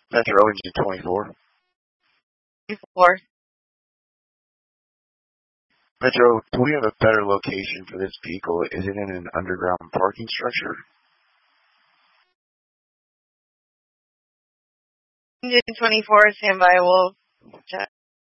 Metro Engine 24. 24. Metro, do we have a better location for this vehicle? Is it in an underground parking structure? Engine 24, standby, we'll check.